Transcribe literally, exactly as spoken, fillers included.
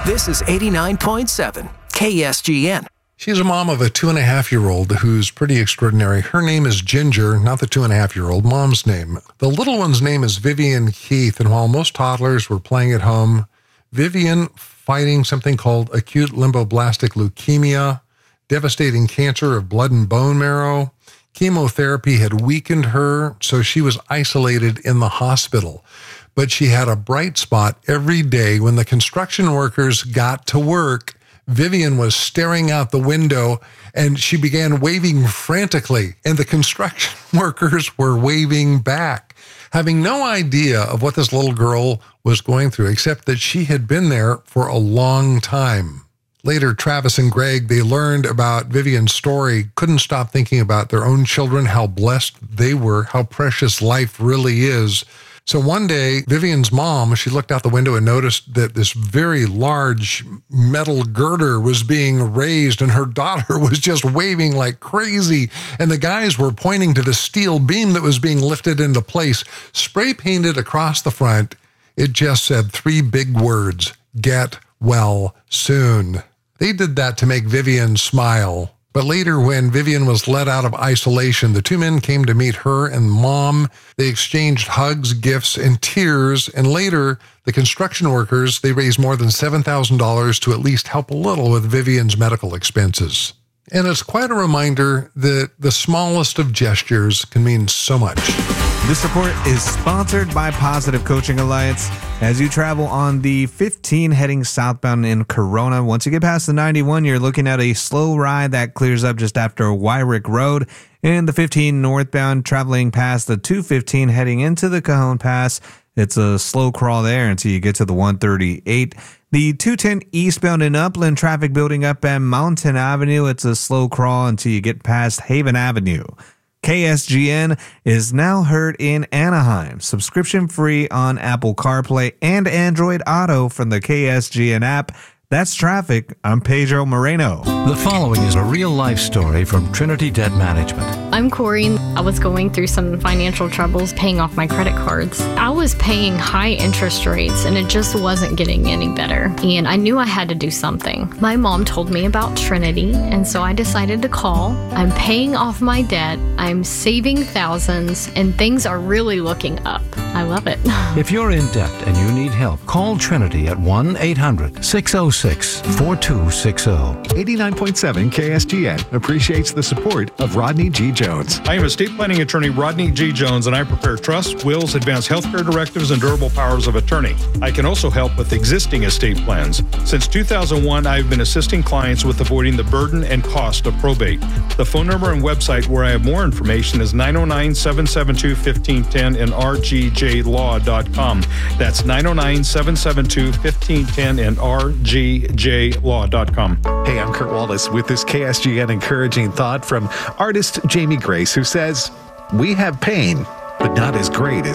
This is eighty-nine point seven K S G N. She's a mom of a two-and-a-half-year-old who's pretty extraordinary. Her name is Ginger, not the two-and-a-half-year-old, mom's name. The little one's name is Vivian Keith, and while most toddlers were playing at home, Vivian, fighting something called acute lymphoblastic leukemia, devastating cancer of blood and bone marrow, chemotherapy had weakened her, so she was isolated in the hospital. But she had a bright spot every day. When the construction workers got to work, Vivian was staring out the window and she began waving frantically, and the construction workers were waving back, having no idea of what this little girl was going through, except that she had been there for a long time. Later, Travis and Greg, they learned about Vivian's story, couldn't stop thinking about their own children, how blessed they were, how precious life really is. So one day, Vivian's mom, she looked out the window and noticed that this very large metal girder was being raised and her daughter was just waving like crazy. And the guys were pointing to the steel beam that was being lifted into place, spray painted across the front. It just said three big words: get well soon. They did that to make Vivian smile. But later, when Vivian was let out of isolation, the two men came to meet her and mom. They exchanged hugs, gifts, and tears. And later, the construction workers, they raised more than seven thousand dollars to at least help a little with Vivian's medical expenses. And it's quite a reminder that the smallest of gestures can mean so much. This report is sponsored by Positive Coaching Alliance. As you travel on the fifteen heading southbound in Corona, once you get past the ninety-one, you're looking at a slow ride that clears up just after Wyrick Road. And the fifteen northbound traveling past the two fifteen heading into the Cajon Pass, it's a slow crawl there until you get to the one thirty-eight. The two ten eastbound in Upland, traffic building up at Mountain Avenue. It's a slow crawl until you get past Haven Avenue. K S G N is now heard in Anaheim, subscription free on Apple CarPlay and Android Auto from the K S G N app. That's traffic. I'm Pedro Moreno. The following is a real-life story from Trinity Debt Management. I'm Corey. I was going through some financial troubles paying off my credit cards. I was paying high interest rates and it just wasn't getting any better. And I knew I had to do something. My mom told me about Trinity, and so I decided to call. I'm paying off my debt. I'm saving thousands, and things are really looking up. I love it. If you're in debt and you need help, call Trinity at one eight hundred six oh six four two six oh. eighty-nine point seven K S G N appreciates the support of Rodney G. Jones. I am estate planning attorney Rodney G. Jones, and I prepare trusts, wills, advanced healthcare directives, and durable powers of attorney. I can also help with existing estate plans. Since two thousand one, I've been assisting clients with avoiding the burden and cost of probate. The phone number and website where I have more information is nine oh nine, seven seven two, one five one zero and r g j law dot com. That's nine oh nine, seven seven two, one five one zero and r g j law dot com. Hey, I'm Kurt Wallace with this K S G N encouraging thought from artist Jamie Grace, who says, "We have pain, but not as great as